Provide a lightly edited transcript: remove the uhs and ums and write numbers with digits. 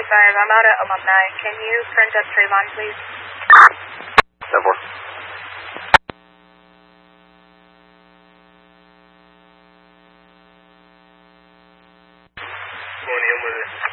I'm out at Alumni. Can you turn to Trayvon, please? 10-4. Going in with it.